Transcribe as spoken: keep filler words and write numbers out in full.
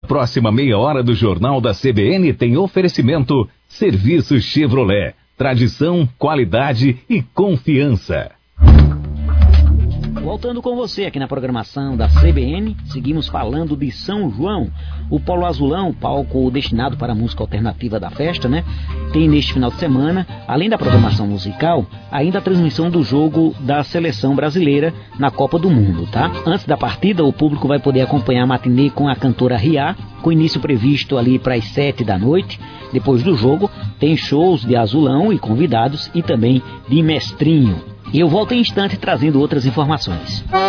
Próxima meia hora do Jornal da C B N tem oferecimento Serviço Chevrolet. Tradição, qualidade e confiança. Voltando com você aqui na programação da C B N, seguimos falando de São João. O Polo Azulão, palco destinado para a música alternativa da festa, né? Tem neste final de semana, além da programação musical, ainda a transmissão do jogo da seleção brasileira na Copa do Mundo, tá? Antes da partida, o público vai poder acompanhar a matinê com a cantora Riá, com início previsto ali para as sete da noite. Depois do jogo, tem shows de Azulão e convidados e também de Mestrinho. E eu volto em instante trazendo outras informações.